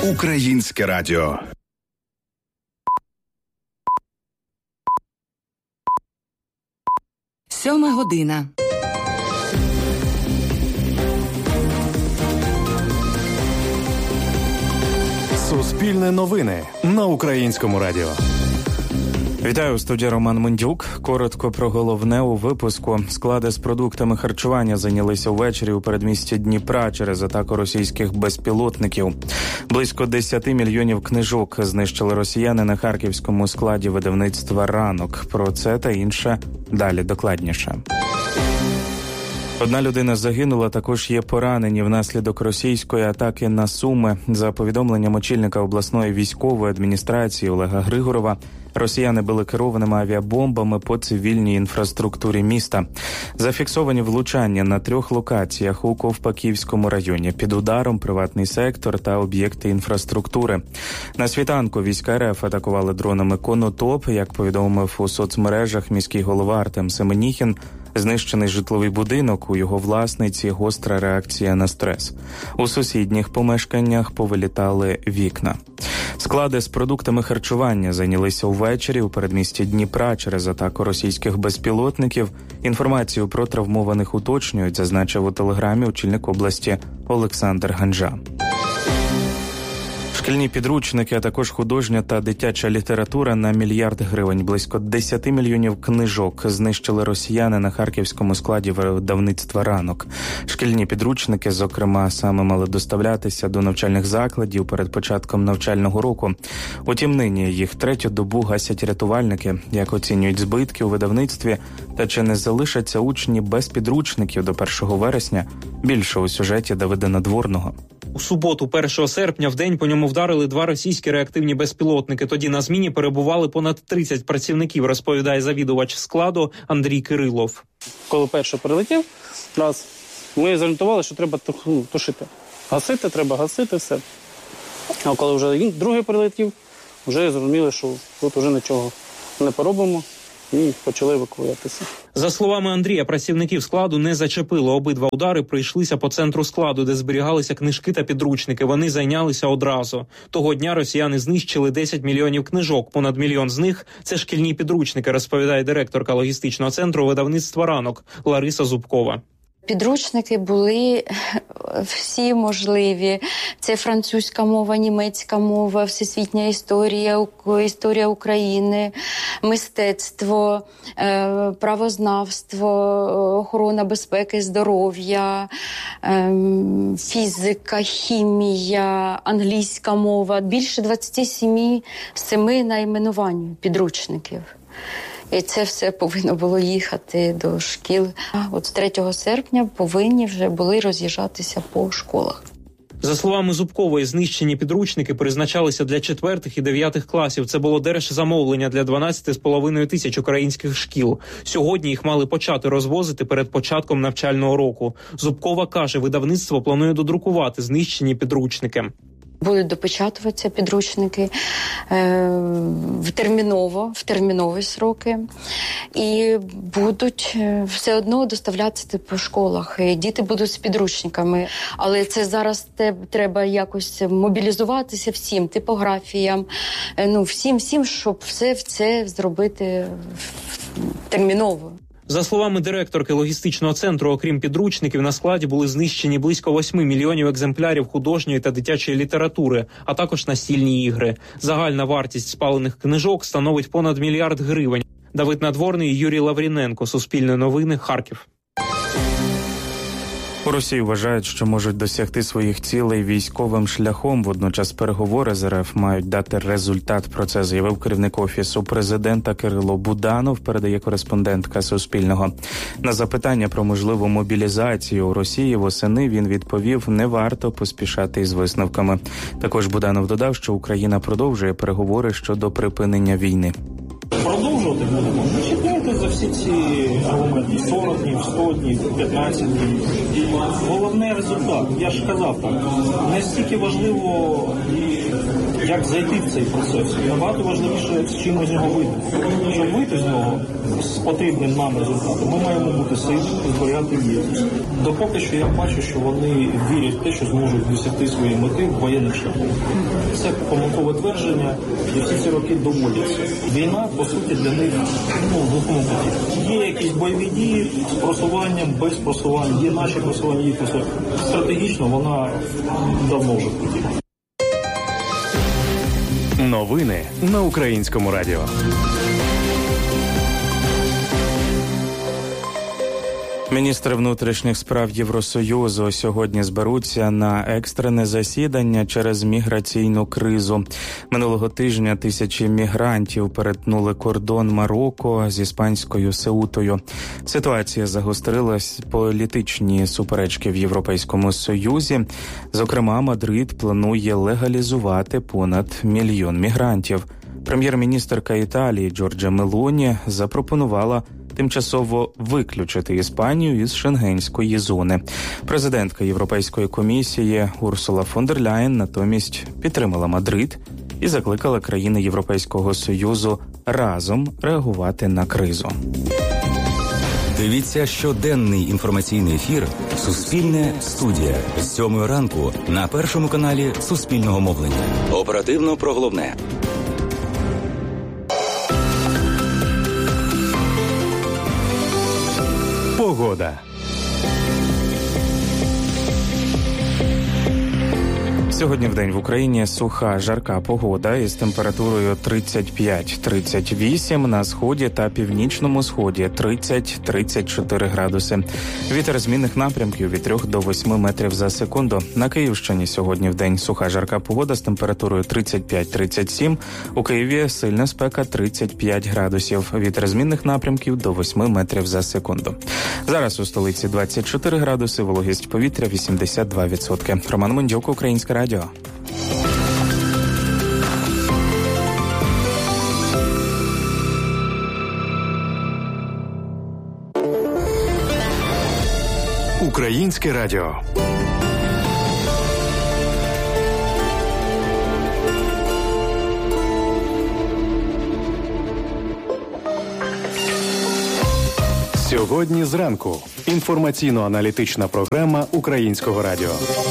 Українське радіо. Сьома година. Суспільне новини на Українському радіо. Вітаю, у студії Роман Мендюк. Коротко про головне у випуску. Склади з продуктами харчування зайнялися ввечері у передмісті Дніпра через атаку російських безпілотників. Близько 10 мільйонів книжок знищили росіяни на харківському складі видавництва «Ранок». Про це та інше далі докладніше. Одна людина загинула, також є поранені внаслідок російської атаки на Суми. За повідомленням очільника обласної військової адміністрації Олега Григорова, росіяни били керованими авіабомбами по цивільній інфраструктурі міста. Зафіксовані влучання на 3 локаціях у Ковпаківському районі. Під ударом приватний сектор та об'єкти інфраструктури. На світанку війська РФ атакували дронами Конотоп. Як повідомив у соцмережах міський голова Артем Семеніхін, знищений житловий будинок, у його власниці гостра реакція на стрес. У сусідніх помешканнях повилітали вікна. Склади з продуктами харчування зайнялися увечері у передмісті Дніпра через атаку російських безпілотників. Інформацію про травмованих уточнюють, зазначив у телеграмі очільник області Олександр Ганжа. Шкільні підручники, а також художня та дитяча література на 1 мільярд гривень. Близько 10 мільйонів книжок знищили росіяни на харківському складі видавництва «Ранок». Шкільні підручники, зокрема, саме мали доставлятися до навчальних закладів перед початком навчального року. Утім, нині їх третю добу гасять рятувальники. Як оцінюють збитки у видавництві та чи не залишаться учні без підручників до 1 вересня, більше у сюжеті Давида Надворного. У суботу, 1 серпня, в день по ньому вдарили 2 російські реактивні безпілотники. Тоді на зміні перебували понад 30 працівників, розповідає завідувач складу Андрій Кирилов. Коли перший прилетів, ми зорієнтували, що треба тушити. Треба гасити все. А коли вже другий прилетів, вже зрозуміли, що тут вже нічого не поробимо. І почали евакуюватися. За словами Андрія, працівників складу не зачепило. Обидва удари прийшлися по центру складу, де зберігалися книжки та підручники. Вони зайнялися одразу. Того дня росіяни знищили 10 мільйонів книжок. Понад 1 мільйон з них – це шкільні підручники, розповідає директорка логістичного центру видавництва «Ранок» Лариса Зубкова. Підручники були всі можливі. Це французька мова, німецька мова, всесвітня історія, історія України, мистецтво, правознавство, охорона безпеки, здоров'я, фізика, хімія, англійська мова. Більше 27 найменувань підручників. І це все повинно було їхати до шкіл. От з 3 серпня повинні вже були роз'їжджатися по школах. За словами Зубкової, знищені підручники призначалися для 4 і 9 класів. Це було держзамовлення для 12,5 тисяч українських шкіл. Сьогодні їх мали почати розвозити перед початком навчального року. Зубкова каже, видавництво планує додрукувати знищені підручники. Будуть допечатуватися підручники в термінові сроки. І будуть все одно доставлятися по школах. І діти будуть з підручниками. Але це зараз треба якось мобілізуватися всім типографіям, всім, щоб все це зробити терміново. За словами директорки логістичного центру, окрім підручників, на складі були знищені близько 8 мільйонів екземплярів художньої та дитячої літератури, а також настільні ігри. Загальна вартість спалених книжок становить понад 1 мільярд гривень. Давид Надворний, Юрій Лавріненко, Суспільне новини, Харків. У Росії вважають, що можуть досягти своїх цілей військовим шляхом. Водночас переговори з РФ мають дати результат. Про це заявив керівник Офісу президента Кирило Буданов, передає кореспондентка Суспільного. На запитання про можливу мобілізацію у Росії восени він відповів, не варто поспішати із висновками. Також Буданов додав, що Україна продовжує переговори щодо припинення війни. Продовжувати будемо. Чекайте за всі ці аргументи 40 днів, 100 днів, 15 днів. Головне результат. Я ж казав так, не стільки важливо, як зайти в цей процес. Набагато важливіше, з чим з нього вийти. Щоб вийти з нього з потрібним нам результатом, ми маємо бути сильними і зберігати єдність. Допоки що я бачу, що вони вірять в те, що зможуть досягти своєї мети воєнним шляхом. Це помилкове твердження, і всі ці роки доводяться. Війна, по суті, для них глухому потрібна. Є якісь бойові дії з просуванням, без просування, є наші просування, їх просування. Стратегічно вона давно вже потрібна. Новини на Українському радіо. Міністри внутрішніх справ Євросоюзу сьогодні зберуться на екстрене засідання через міграційну кризу. Минулого тижня тисячі мігрантів перетнули кордон Марокко з іспанською Сеутою. Ситуація загострилась, політичні суперечки в Європейському Союзі. Зокрема, Мадрид планує легалізувати понад 1 мільйон мігрантів. Прем'єр-міністерка Італії Джорджа Мелоні запропонувала тимчасово виключити Іспанію із шенгенської зони. Президентка Європейської комісії Урсула фон дер Ляєн натомість підтримала Мадрид і закликала країни Європейського Союзу разом реагувати на кризу. Дивіться щоденний інформаційний ефір «Суспільне студія» з 7 ранку на Першому каналі Суспільного мовлення. Оперативно про головне. Погода. Сьогодні вдень в Україні суха, жарка погода із температурою 35-38, на сході та північному сході 30-34 градуси. Вітер змінних напрямків від 3 до 8 метрів за секунду. На Київщині сьогодні вдень суха, жарка погода з температурою 35-37, у Києві сильна спека 35 градусів. Вітер змінних напрямків до 8 метрів за секунду. Зараз у столиці 24 градуси, вологість повітря 82%. Роман Мундюк, Українське радіо. Українське радіо. Сьогодні зранку. Інформаційно-аналітична програма Українського радіо.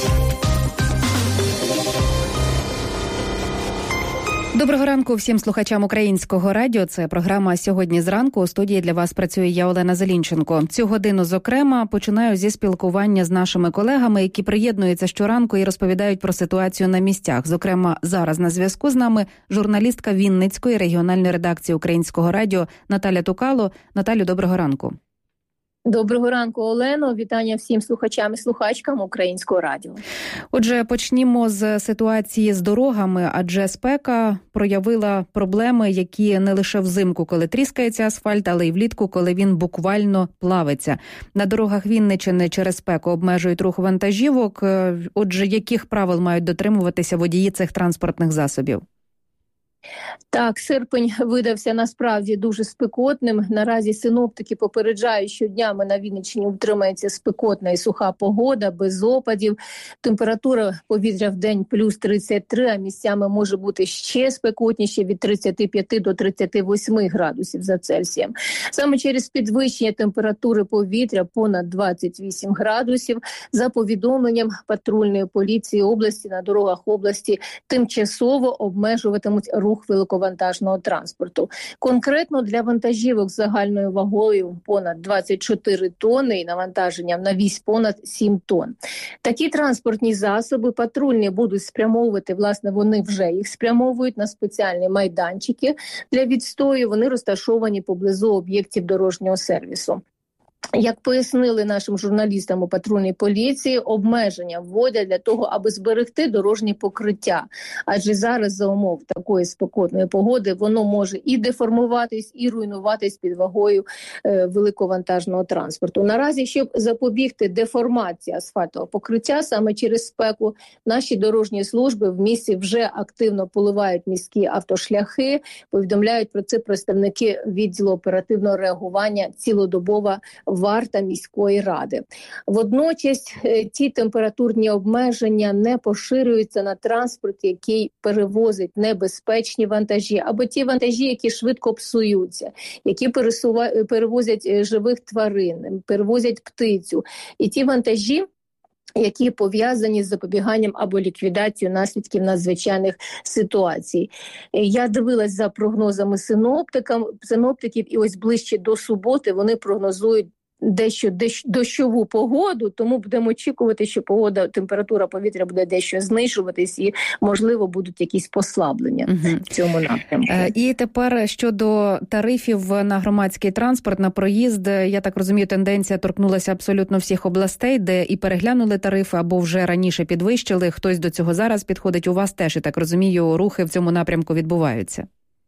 Доброго ранку всім слухачам Українського радіо. Це програма «Сьогодні зранку». У студії для вас працює я, Олена Зелінченко. Цю годину, зокрема, починаю зі спілкування з нашими колегами, які приєднуються щоранку і розповідають про ситуацію на місцях. Зокрема, зараз на зв'язку з нами журналістка Вінницької регіональної редакції Українського радіо Наталя Тукало. Наталю, доброго ранку. Доброго ранку, Олено. Вітання всім слухачам і слухачкам Українського радіо. Отже, почнімо з ситуації з дорогами, адже спека проявила проблеми, які не лише взимку, коли тріскається асфальт, але й влітку, коли він буквально плавиться. На дорогах Вінниччини через спеку обмежують рух вантажівок. Отже, яких правил мають дотримуватися водії цих транспортних засобів? Так, серпень видався насправді дуже спекотним. Наразі синоптики попереджають, що днями на Вінниччині утримається спекотна і суха погода, без опадів. Температура повітря в день плюс 33, а місцями може бути ще спекотніше від 35 до 38 градусів за Цельсієм. Саме через підвищення температури повітря понад 28 градусів, за повідомленням патрульної поліції області, на дорогах області тимчасово обмежуватимуть рух великовантажного транспорту. Конкретно для вантажівок з загальною вагою понад 24 тонни і навантаженням на вісь понад 7 тонн. Такі транспортні засоби патрульні будуть спрямовувати, власне, вони вже їх спрямовують на спеціальні майданчики для відстою. Вони розташовані поблизу об'єктів дорожнього сервісу. Як пояснили нашим журналістам у патрульній поліції, обмеження вводять для того, аби зберегти дорожнє покриття. Адже зараз за умов такої спекотної погоди воно може і деформуватись, і руйнуватись під вагою великовантажного транспорту. Наразі, щоб запобігти деформації асфальтового покриття саме через спеку, наші дорожні служби в місті вже активно поливають міські автошляхи, повідомляють про це представники відділу оперативного реагування «Цілодобова варта міської ради». Водночас ті температурні обмеження не поширюються на транспорт, який перевозить небезпечні вантажі, або ті вантажі, які швидко псуються, які перевозять живих тварин, перевозять птицю. І ті вантажі, які пов'язані з запобіганням або ліквідацією наслідків надзвичайних ситуацій. Я дивилась за прогнозами синоптиків, і ось ближче до суботи вони прогнозують дещо дощову погоду, тому будемо очікувати, що температура повітря буде дещо знижуватись і, можливо, будуть якісь послаблення в цьому напрямку. І тепер щодо тарифів на громадський транспорт, на проїзд, я так розумію, тенденція торкнулася абсолютно всіх областей, де і переглянули тарифи, або вже раніше підвищили, хтось до цього зараз підходить. У вас теж, я так розумію, рухи в цьому напрямку відбуваються.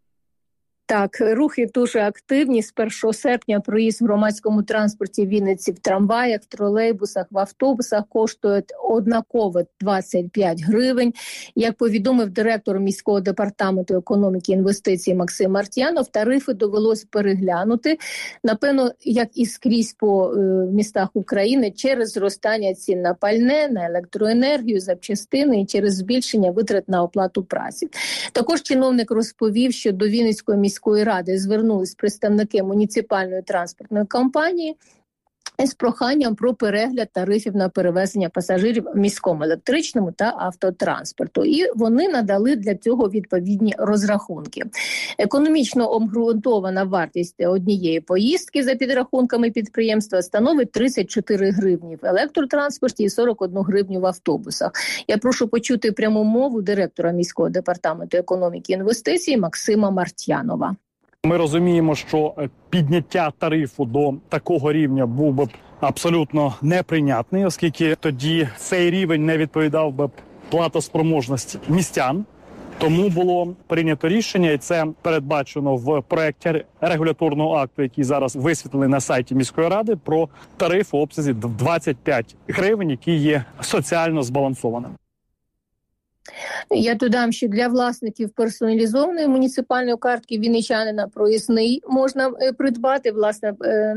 Так, рухи дуже активні. З 1 серпня проїзд в громадському транспорті в Вінниці в трамваях, в тролейбусах, в автобусах коштує однаково 25 гривень. Як повідомив директор міського департаменту економіки і інвестицій Максим Мартянов, тарифи довелось переглянути. Напевно, як і скрізь по містах України, через зростання цін на пальне, на електроенергію, запчастини і через збільшення витрат на оплату праці. Також чиновник розповів, що до Вінницької міської ради звернулись представники муніципальної транспортної компанії з проханням про перегляд тарифів на перевезення пасажирів в міському електричному та автотранспорту. І вони надали для цього відповідні розрахунки. Економічно обґрунтована вартість однієї поїздки за підрахунками підприємства становить 34 гривні в електротранспорті і 41 гривню в автобусах. Я прошу почути пряму мову директора міського департаменту економіки і інвестицій Максима Мартянова. Ми розуміємо, що підняття тарифу до такого рівня був би абсолютно неприйнятний, оскільки тоді цей рівень не відповідав би платоспроможності містян. Тому було прийнято рішення, і це передбачено в проєкті регуляторного акту, який зараз висвітлений на сайті міської ради, про тариф у обсязі 25 гривень, який є соціально збалансованим. Я додам, що для власників персоналізованої муніципальної картки вінничанина проїзний можна придбати. Власне,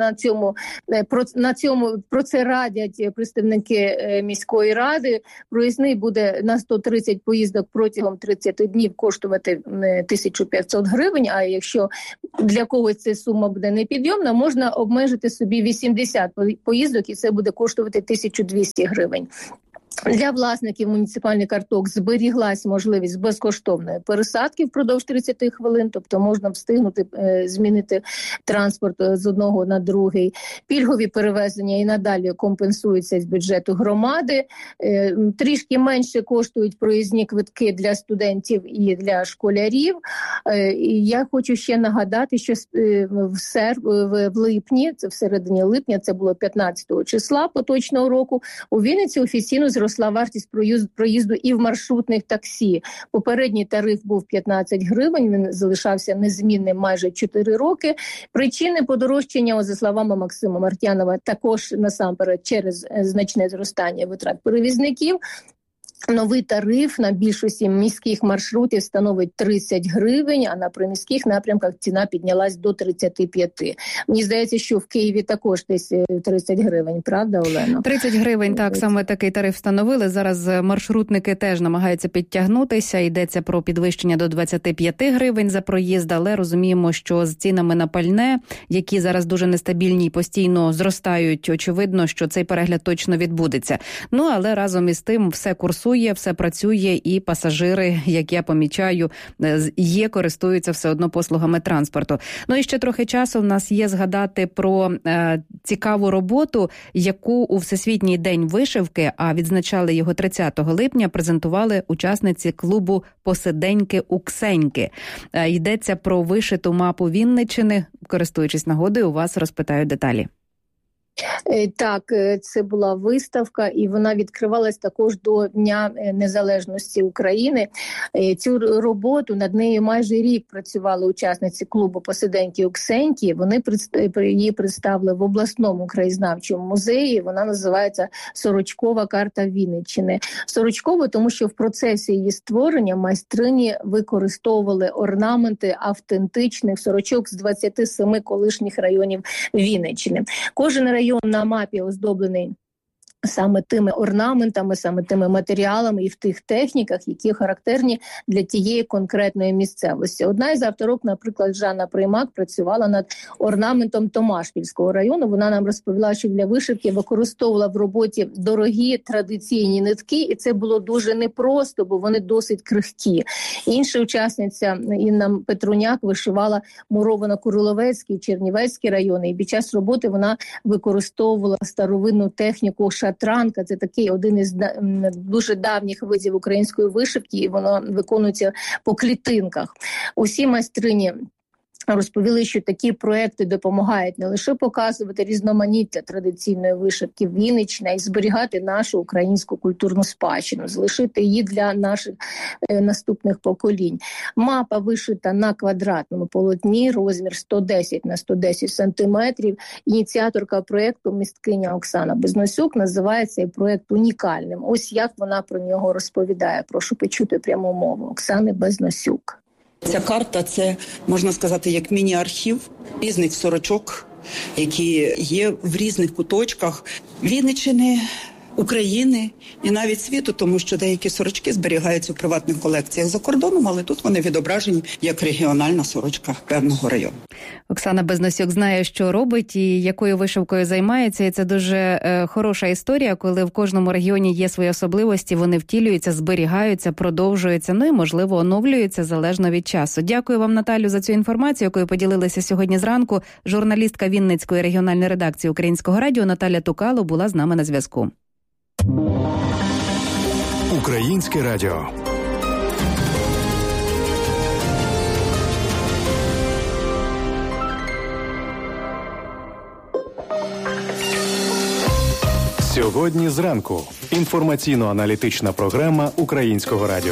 про це радять представники міської ради. Проїзний буде на 130 поїздок протягом 30 днів коштувати 1500 гривень, а якщо для когось ця сума буде непідйомна, можна обмежити собі 80 поїздок і це буде коштувати 1200 гривень. Для власників муніципальних карток зберіглась можливість безкоштовної пересадки впродовж 30 хвилин, тобто можна встигнути змінити транспорт з одного на другий. Пільгові перевезення і надалі компенсуються з бюджету громади. Трішки менше коштують проїзні квитки для студентів і для школярів. І я хочу ще нагадати, що в липні, це в середині липня, це було 15 числа поточного року, у Вінниці офіційно зросла вартість проїзду і в маршрутних таксі. Попередній тариф був 15 гривень, він залишався незмінним майже 4 роки. Причини подорожчання, за словами Максима Мартянова, також насамперед через значне зростання витрат перевізників. Новий тариф на більшості міських маршрутів становить 30 гривень, а на приміських напрямках ціна піднялась до 35. Мені здається, що в Києві також десь 30 гривень, правда, Олено? 30 гривень, так, саме такий тариф встановили. Зараз маршрутники теж намагаються підтягнутися. Йдеться про підвищення до 25 гривень за проїзд, але розуміємо, що з цінами на пальне, які зараз дуже нестабільні і постійно зростають, очевидно, що цей перегляд точно відбудеться. Ну, але разом із тим все курсує, все працює, і пасажири, як я помічаю, користуються все одно послугами транспорту. Ну і ще трохи часу в нас є згадати про цікаву роботу, яку у Всесвітній день вишивки, а відзначали його 30 липня, презентували учасниці клубу «Посиденьки у Ксеньки». Йдеться про вишиту мапу Вінниччини. Користуючись нагодою, у вас розпитаю деталі. Так, це була виставка, і вона відкривалась також до Дня Незалежності України. Цю роботу, над нею майже рік працювали учасниці клубу «Посиденьки Оксеньки». Вони її представили в обласному краєзнавчому музеї. Вона називається «Сорочкова карта Вінниччини». Сорочкова, тому що в процесі її створення майстрині використовували орнаменти автентичних сорочок з 27 колишніх районів Вінниччини. Кожен район на мапі оздоблений саме тими орнаментами, саме тими матеріалами і в тих техніках, які характерні для тієї конкретної місцевості. Одна із авторок, наприклад, Жанна Приймак, працювала над орнаментом Томашпільського району. Вона нам розповіла, що для вишивки використовувала в роботі дорогі традиційні нитки, і це було дуже непросто, бо вони досить крихкі. Інша учасниця Інна Петруняк вишивала Муровано-Куриловецький, Чернівецький райони, і під час роботи вона використовувала старовинну техніку шатранка. Це такий один із дуже давніх видів української вишивки, і воно виконується по клітинках. Усі майстрині розповіли, що такі проекти допомагають не лише показувати різноманіття традиційної вишивки Вінниччини, а й зберігати нашу українську культурну спадщину, залишити її для наших наступних поколінь. Мапа вишита на квадратному полотні, розмір 110 на 110 сантиметрів. Ініціаторка проєкту, мисткиня Оксана Безносюк, називає цей проєкт унікальним. Ось як вона про нього розповідає. Прошу почути пряму мову Оксани Безносюк. Ця карта – це, можна сказати, як міні-архів різних сорочок, які є в різних куточках Вінниччини, України і навіть світу, тому що деякі сорочки зберігаються в приватних колекціях за кордоном, але тут вони відображені як регіональна сорочка певного району. Оксана Безносюк знає, що робить і якою вишивкою займається, і це дуже хороша історія, коли в кожному регіоні є свої особливості, вони втілюються, зберігаються, продовжуються, ну і, можливо, оновлюються залежно від часу. Дякую вам, Наталю, за цю інформацію, якою поділилися сьогодні зранку. Журналістка Вінницької регіональної редакції Українського радіо Наталя Тукало була з нами на зв'язку. Українське радіо. Сьогодні зранку. Інформаційно-аналітична програма Українського радіо.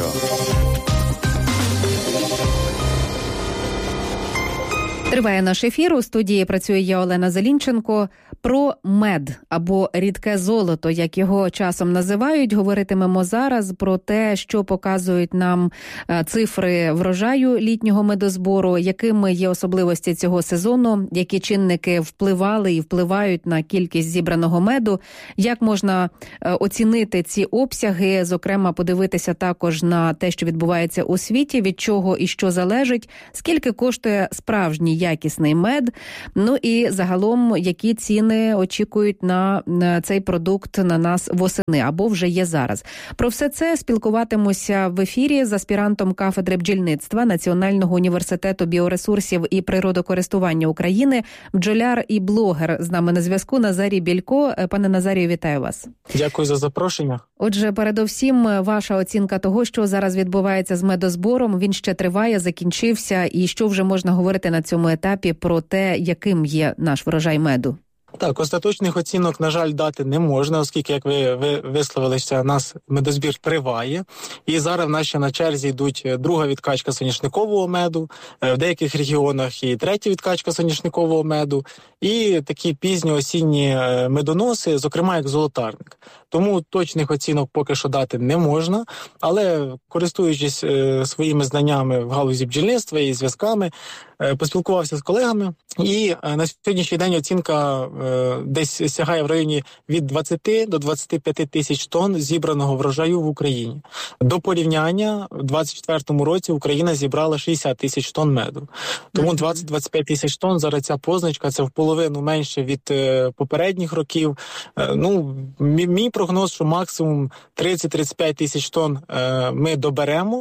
Триває наш ефір. У студії працює я, Олена Зелінченко. Про мед або рідке золото, як його часом називають, говоритимемо зараз про те, що показують нам цифри врожаю літнього медозбору, якими є особливості цього сезону, які чинники впливали і впливають на кількість зібраного меду, як можна оцінити ці обсяги, зокрема подивитися також на те, що відбувається у світі, від чого і що залежить, скільки коштує справжній якісний мед, ну і загалом, які ціни очікують на цей продукт на нас восени, або вже є зараз. Про все це спілкуватимуся в ефірі з аспірантом кафедри бджільництва Національного університету біоресурсів і природокористування України, бджоляр і блогер з нами на зв'язку Назарій Бєлько. Пане Назарію, вітаю вас. Дякую за запрошення. Отже, передовсім ваша оцінка того, що зараз відбувається з медозбором, він ще триває, закінчився, і що вже можна говорити на цьому етапі про те, яким є наш врожай меду? Так, остаточних оцінок, на жаль, дати не можна, оскільки, як ви висловилися, нас медозбір триває. І зараз в нас ще на черзі йдуть друга відкачка соняшникового меду, в деяких регіонах і третя відкачка соняшникового меду, і такі пізні осінні медоноси, зокрема як золотарник. Тому точних оцінок поки що дати не можна, але користуючись своїми знаннями в галузі бджільництва і зв'язками, поспілкувався з колегами, і на сьогоднішній день оцінка десь сягає в районі від 20 до 25 тисяч тонн зібраного врожаю в Україні. До порівняння, в 2024 році Україна зібрала 60 тисяч тонн меду. Тому 20-25 тисяч тонн, зараз ця позначка, це в половину менше від попередніх років. Ну, мій прогноз, що максимум 30-35 тисяч тонн ми доберемо,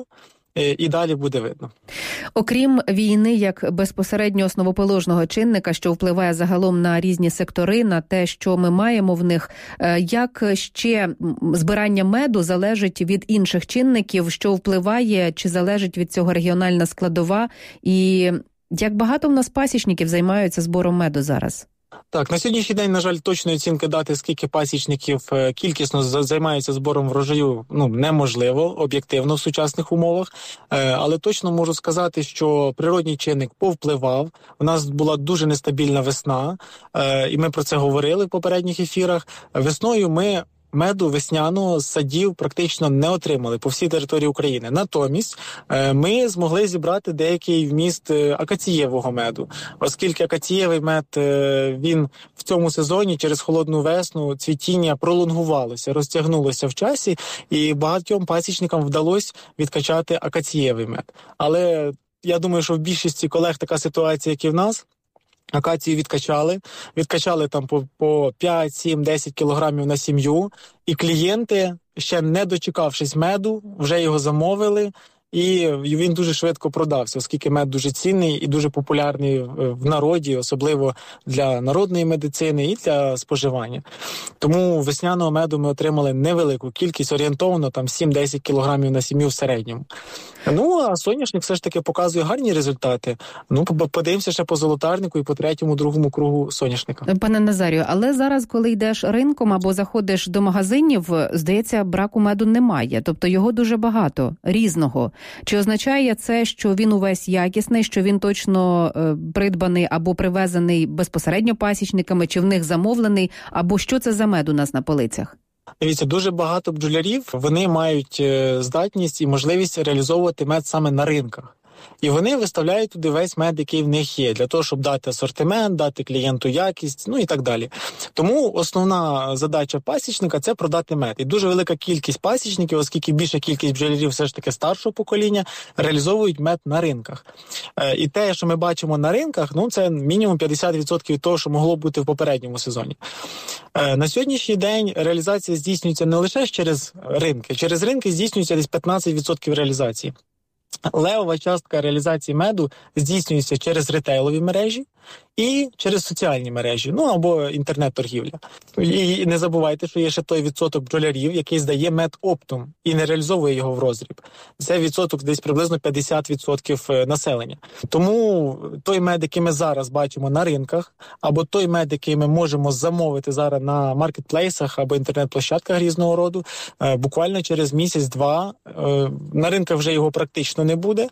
і далі буде видно. Окрім війни як безпосередньо основоположного чинника, що впливає загалом на різні сектори, на те, що ми маємо в них, як ще збирання меду залежить від інших чинників, що впливає, чи залежить від цього регіональна складова, і як багато в нас пасічників займаються збором меду зараз? Так, на сьогоднішній день, на жаль, точної оцінки дати, скільки пасічників кількісно займаються збором врожаю, неможливо, об'єктивно в сучасних умовах. Але точно можу сказати, що природній чинник повпливав. У нас була дуже нестабільна весна, і ми про це говорили в попередніх ефірах. Весною ми меду весняного з садів практично не отримали по всій території України. Натомість ми змогли зібрати деякий вміст акацієвого меду, оскільки акацієвий мед, він в цьому сезоні через холодну весну цвітіння пролонгувалося, розтягнулося в часі, і багатьом пасічникам вдалося відкачати акацієвий мед. Але я думаю, що в більшості колег така ситуація, як і в нас. Акацію відкачали там по 5, 7, 10 кілограмів на сім'ю, і клієнти, ще не дочекавшись меду, вже його замовили, і він дуже швидко продався, оскільки мед дуже цінний і дуже популярний в народі, особливо для народної медицини і для споживання. Тому весняного меду ми отримали невелику кількість, орієнтовно там 7-10 кілограмів на сім'ю в середньому. А соняшник все ж таки показує гарні результати. Подивимося ще по золотарнику і по третьому, другому кругу соняшника. Пане Назарію, але зараз, коли йдеш ринком або заходиш до магазинів, здається, браку меду немає. Тобто його дуже багато, різного. Чи означає це, що він увесь якісний, що він точно придбаний або привезений безпосередньо пасічниками, чи в них замовлений, або що це за мед у нас на полицях? Дивіться, дуже багато бджолярів, вони мають здатність і можливість реалізовувати мед саме на ринках. І вони виставляють туди весь мед, який в них є, для того, щоб дати асортимент, дати клієнту якість, і так далі. Тому основна задача пасічника – це продати мед. І дуже велика кількість пасічників, оскільки більша кількість бджолярів все ж таки старшого покоління, реалізовують мед на ринках. І те, що ми бачимо на ринках, це мінімум 50% від того, що могло бути в попередньому сезоні. На сьогоднішній день реалізація здійснюється не лише через ринки. Через ринки здійснюється десь 15% реалізації. Левова частка реалізації меду здійснюється через ретейлові мережі і через соціальні мережі, або інтернет-торгівля. І не забувайте, що є ще той відсоток бджолярів, який здає мед оптом і не реалізовує його в роздріб. Це відсоток десь приблизно 50% населення. Тому той мед, який ми зараз бачимо на ринках, або той мед, який ми можемо замовити зараз на маркетплейсах або інтернет-площадках різного роду, буквально через місяць-два на ринках вже його практично не буде.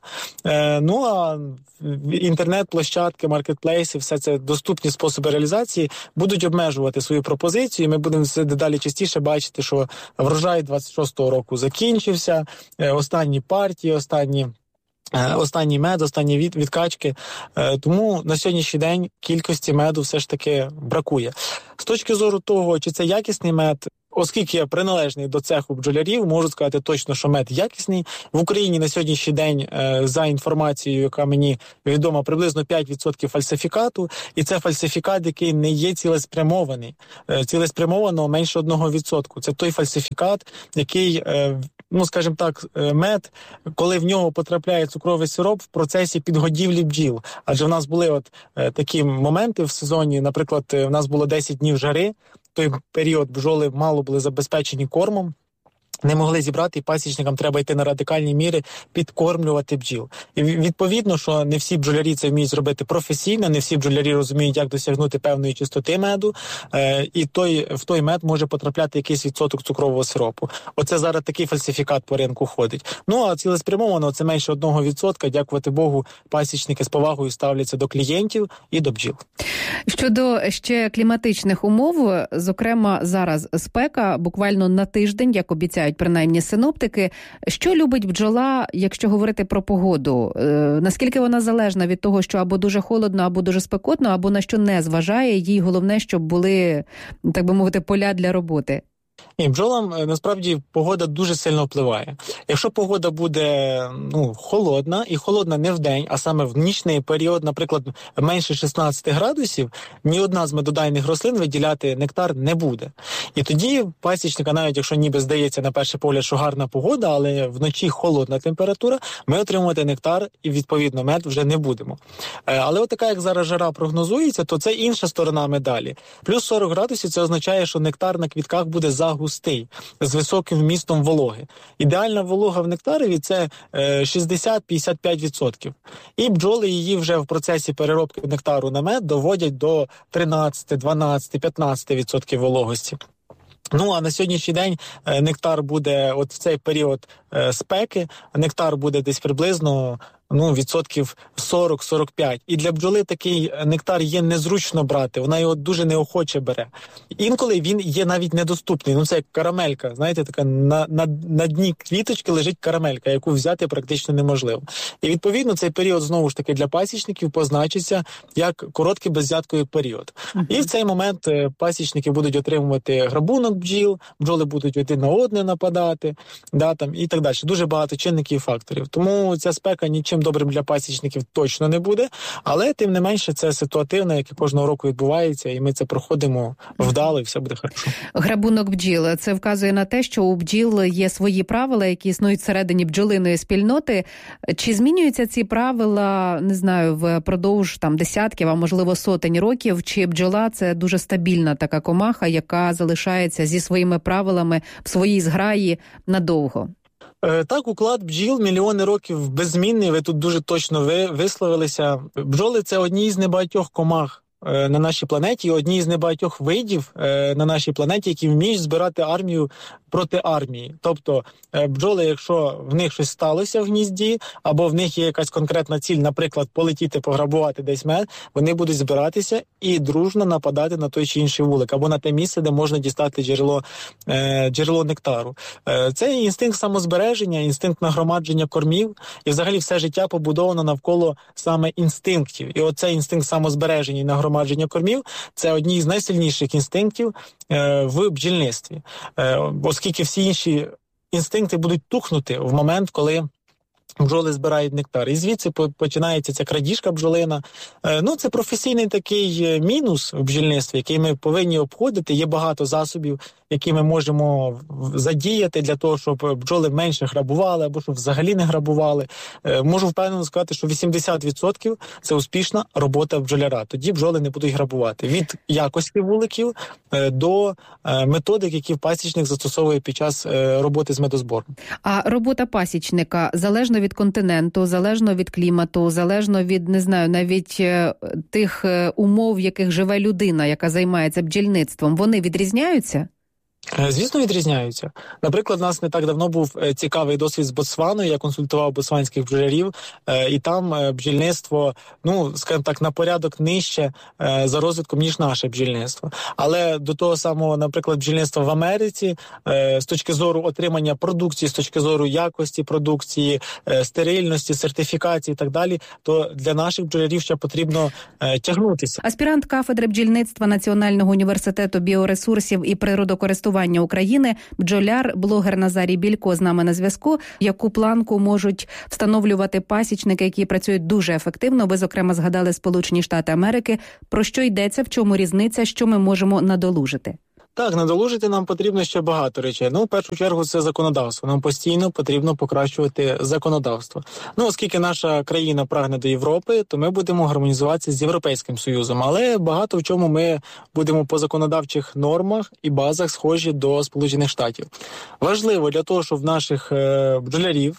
А інтернет-площадки, маркетплейси, все це доступні способи реалізації будуть обмежувати свою пропозицію. Ми будемо дедалі частіше бачити, що врожай 26-го року закінчився, останні партії, останній мед, останні відкачки. Тому на сьогоднішній день кількості меду все ж таки бракує. З точки зору того, чи це якісний мед, оскільки я приналежний до цеху бджолярів, можу сказати точно, що мед якісний. В Україні на сьогоднішній день, за інформацією, яка мені відома, приблизно 5% фальсифікату. І це фальсифікат, який не є цілеспрямований. Цілеспрямовано менше 1%. Це той фальсифікат, який, скажімо так, мед, коли в нього потрапляє цукровий сироп в процесі підгодівлі бджіл. Адже в нас були такі моменти в сезоні, наприклад, в нас було 10 днів жари, в той період бджоли мало були забезпечені кормом, не могли зібрати, і пасічникам треба йти на радикальні міри підкормлювати бджіл. І відповідно, що не всі бджолярі це вміють зробити професійно, не всі бджолярі розуміють, як досягнути певної чистоти меду, і в той мед може потрапляти якийсь відсоток цукрового сиропу. Оце зараз такий фальсифікат по ринку ходить. А цілеспрямовано це менше 1%, дякувати Богу, пасічники з повагою ставляться до клієнтів і до бджіл. Щодо ще кліматичних умов, зокрема зараз спека, буквально на тиждень, як обіцяють принаймні синоптики. Що любить бджола, якщо говорити про погоду? Наскільки вона залежна від того, що або дуже холодно, або дуже спекотно, або на що не зважає? Їй головне, щоб були, так би мовити, поля для роботи. Ні, бджолам насправді погода дуже сильно впливає. Якщо погода буде холодна, і холодна не вдень, а саме в нічний період, наприклад, менше 16 градусів, ні одна з медодайних рослин виділяти нектар не буде. І тоді пасічника, навіть якщо ніби здається на перший погляд, що гарна погода, але вночі холодна температура, ми отримувати нектар і, відповідно, мед вже не будемо. Але така, як зараз жара прогнозується, то це інша сторона медалі. Плюс 40 градусів – це означає, що нектар на квітках буде загустий. густий, з високим вмістом вологи. Іде волога в нектарові – це 60-55%. І бджоли її вже в процесі переробки нектару на мед доводять до 13, 12, 15% вологості. Ну, а на сьогоднішній день нектар буде, от в цей період спеки, нектар буде десь приблизно відсотків 40-45. І для бджоли такий нектар є незручно брати, вона його дуже неохоче бере. Інколи він є навіть недоступний. Це як карамелька, знаєте, така на дні квіточки лежить карамелька, яку взяти практично неможливо. І відповідно цей період знову ж таки для пасічників позначиться як короткий безвзятковий період. І в цей момент пасічники будуть отримувати грабунок бджіл, бджоли будуть один на одне нападати, і так далі. Дуже багато чинників і факторів. Тому ця спека нічим добрим для пасічників точно не буде, але тим не менше це ситуативно, яке кожного року відбувається, і ми це проходимо вдало, і все буде хорошо. Грабунок бджіл – це вказує на те, що у бджіл є свої правила, які існують всередині бджолиної спільноти. Чи змінюються ці правила, не знаю, впродовж десятків, а можливо сотень років, чи бджола – це дуже стабільна така комаха, яка залишається зі своїми правилами в своїй зграї надовго? Так, уклад бджіл мільйони років беззмінний, ви тут дуже точно висловилися. Бджоли – це одні з небагатьох комах на нашій планеті, одні з небагатьох видів на нашій планеті, які вміють збирати армію проти армії. Тобто бджоли, якщо в них щось сталося в гнізді, або в них є якась конкретна ціль, наприклад, полетіти, пограбувати десь мед, вони будуть збиратися і дружно нападати на той чи інший вулик, або на те місце, де можна дістати джерело нектару. Це інстинкт самозбереження, інстинкт нагромадження кормів, і взагалі все життя побудовано навколо саме інстинктів. І оцей інстинкт самозбереження і нагромадження кормів – це одні з найсильніших інстинктів в бджільництві. Оскільки всі інші інстинкти будуть тухнути в момент, коли бджоли збирають нектар. І звідси починається ця крадіжка бджолина. Це професійний такий мінус в бджільництві, який ми повинні обходити. Є багато засобів, які ми можемо задіяти для того, щоб бджоли менше грабували, або щоб взагалі не грабували. Можу впевнено сказати, що 80% – це успішна робота бджоляра. Тоді бджоли не будуть грабувати. Від якості вуликів до методик, які пасічник застосовує під час роботи з медозбором. А робота пасічника залежно від континенту, залежно від клімату, залежно від, не знаю, навіть тих умов, в яких живе людина, яка займається бджільництвом, вони відрізняються? Звісно, відрізняються. Наприклад, у нас не так давно був цікавий досвід з Ботсваною, я консультував ботсванських бджолярів, і там бджільництво, скажімо так, на порядок нижче за розвитком, ніж наше бджільництво. Але до того самого, наприклад, бджільництва в Америці, з точки зору отримання продукції, з точки зору якості продукції, стерильності, сертифікації і так далі, то для наших бджолярів ще потрібно тягнутися. Аспірант кафедри бджільництва Національного університету біоресурсів і природокористування України, бджоляр, блогер Назарій Білько з нами на зв'язку. Яку планку можуть встановлювати пасічники, які працюють дуже ефективно? Ви, зокрема, згадали Сполучені Штати Америки. Про що йдеться, в чому різниця, що ми можемо надолужити? Так, надолужити нам потрібно ще багато речей. В першу чергу, це законодавство. Нам постійно потрібно покращувати законодавство. Оскільки наша країна прагне до Європи, то ми будемо гармонізуватися з Європейським Союзом. Але багато в чому ми будемо по законодавчих нормах і базах схожі до Сполучених Штатів. Важливо для того, щоб в наших бджолярів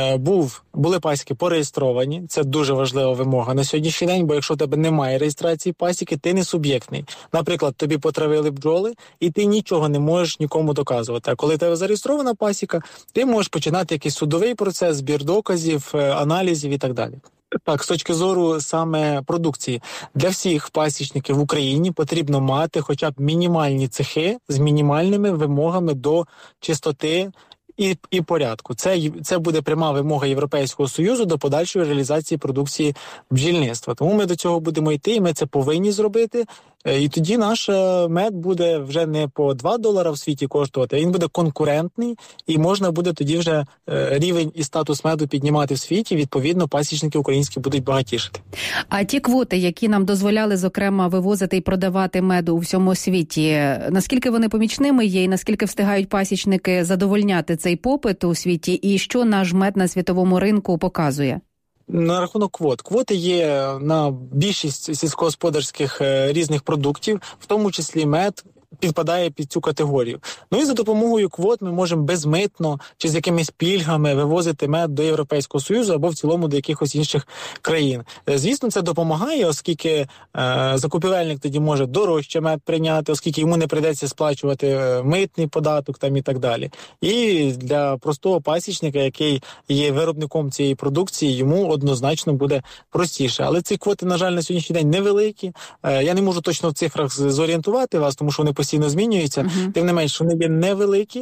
були пасіки пореєстровані. Це дуже важлива вимога на сьогоднішній день, бо якщо в тебе немає реєстрації пасіки, ти не суб'єктний. Наприклад, тобі потравили бджоли, і ти нічого не можеш нікому доказувати. А коли в тебе зареєстрована пасіка, ти можеш починати якийсь судовий процес, збір доказів, аналізів і так далі. Так, з точки зору саме продукції, для всіх пасічників в Україні потрібно мати хоча б мінімальні цехи з мінімальними вимогами до чистоти і порядку. Це буде пряма вимога Європейського Союзу до подальшої реалізації продукції бджільництва. Тому ми до цього будемо йти, і ми це повинні зробити. І тоді наш мед буде вже не по $2 в світі коштувати, а він буде конкурентний, і можна буде тоді вже рівень і статус меду піднімати в світі, відповідно, пасічники українські будуть багатішати. А ті квоти, які нам дозволяли, зокрема, вивозити і продавати меду у всьому світі, наскільки вони помічними є, і наскільки встигають пасічники задовольняти цей попит у світі, і що наш мед на світовому ринку показує? На рахунок квот. Квоти є на більшість сільськогосподарських різних продуктів, в тому числі мед, підпадає під цю категорію. Ну і за допомогою квот ми можемо безмитно чи з якимись пільгами вивозити мед до Європейського Союзу або в цілому до якихось інших країн. Звісно, це допомагає, оскільки закупівельник тоді може дорожче мед прийняти, оскільки йому не прийдеться сплачувати митний податок там і так далі. І для простого пасічника, який є виробником цієї продукції, йому однозначно буде простіше. Але ці квоти, на жаль, на сьогоднішній день невеликі. Я не можу точно в цифрах зорієнтувати вас, тому що вони постійно змінюються. Тим не менш, вони є невеликі.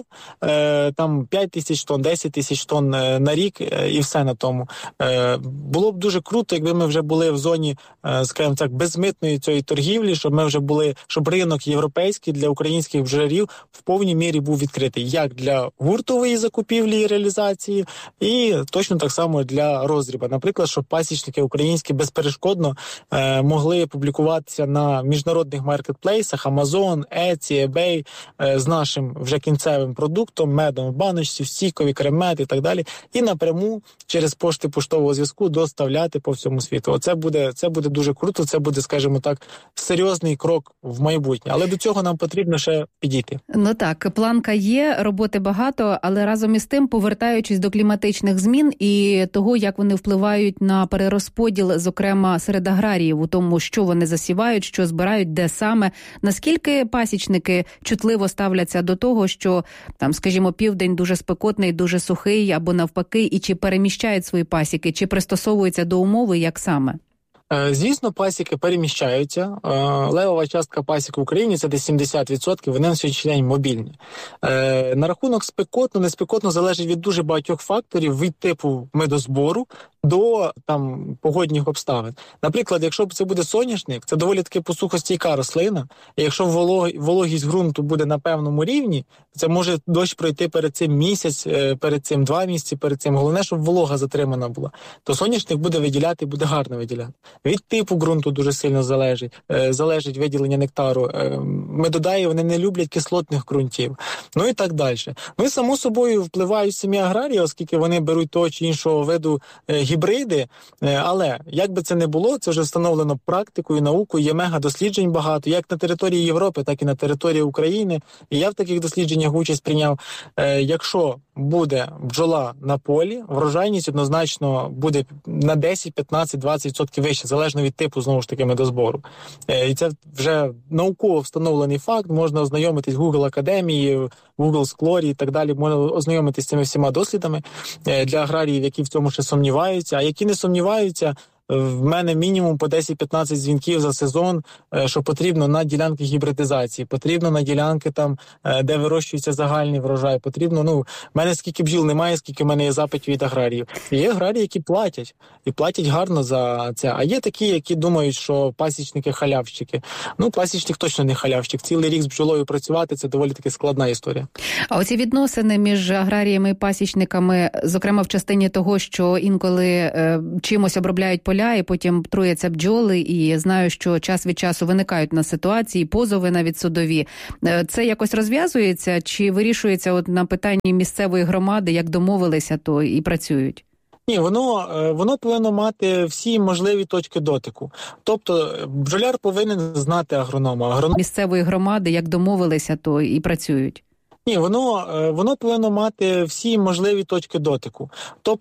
Там 5 тисяч тонн, 10 тисяч тонн на рік і все на тому. Було б дуже круто, якби ми вже були в зоні, скажімо так, безмитної цієї торгівлі, щоб ми вже були, щоб ринок європейський для українських бджолярів в повній мірі був відкритий. Як для гуртової закупівлі і реалізації, і точно так само для роздріба. Наприклад, щоб пасічники українські безперешкодно могли публікуватися на міжнародних маркетплейсах Amazon, Etsy, eBay з нашим вже кінцевим продуктом, медом в баночці, в стійкові, крем-мед і так далі, і напряму через пошти поштового зв'язку доставляти по всьому світу. Оце буде дуже круто, це буде, скажімо так, серйозний крок в майбутнє. Але до цього нам потрібно ще підійти. Ну так, планка є, роботи багато, але разом із тим, повертаючись до кліматичних змін і того, як вони впливають на перерозподіл, зокрема серед аграріїв, у тому, що вони засівають, що збирають, де саме, наскільки пасічники чутливо ставляться до того, що там, скажімо, південь дуже спекотний, дуже сухий, або навпаки, і чи переміщають свої пасіки, чи пристосовуються до умови, як саме? Звісно, пасіки переміщаються. Левова частка пасік в Україні – це десь 70%, вони на сьогоднішній день мобільні. На рахунок спекотно, неспекотно залежить від дуже багатьох факторів, від типу медозбору до там погодних обставин. Наприклад, якщо це буде соняшник, це доволі таки посухостійка рослина, і якщо вологість ґрунту буде на певному рівні, це може дощ пройти перед цим місяць, перед цим 2 місяці, перед цим. Головне, щоб волога затримана була. То соняшник буде виділяти, буде гарно виділяти. Від типу ґрунту дуже сильно залежить виділення нектару. Медодаї, вони не люблять кислотних ґрунтів. Ну і так далі. Ну і само собою впливають самі аграрії, оскільки вони беруть того чи іншого виду гібриди. Але, як би це не було, це вже встановлено практикою, наукою, є мега-досліджень багато, як на території Європи, так і на території України. І я в таких дослідженнях участь прийняв. Якщо буде бджола на полі, врожайність однозначно буде на 10, 15, 20% вище, залежно від типу, знову ж таки, медозбору. І це вже науково встановлений факт, можна ознайомитись в Google Академії, Google Склорі і так далі, можна ознайомитись з цими всіма дослідами для аграріїв, які в цьому ще сумніваються, а які не сумніваються. В мене мінімум по 10-15 дзвінків за сезон, що потрібно на ділянки гібридизації, потрібно на ділянки там, де вирощується загальний врожай, потрібно, в мене скільки бджіл немає, скільки в мене є запитів від аграріїв. І є аграрії, які платять, і платять гарно за це. А є такі, які думають, що пасічники халявщики. Пасічник точно не халявщик. Цілий рік з бджолою працювати – це доволі таки складна історія. А оці відносини між аграріями і пасічниками, зокрема в частині того, що інколи чимось обробляють поля, і потім труяться бджоли, і знаю, що час від часу виникають на ситуації, позови навіть судові. Це якось розв'язується чи вирішується от на питанні місцевої громади, як домовилися, то і працюють? Ні, воно повинно мати всі можливі точки дотику. Тобто бджоляр повинен знати агронома. Місцевої громади, як домовилися, то і працюють. Ні, воно повинно мати всі можливі точки дотику. Тобто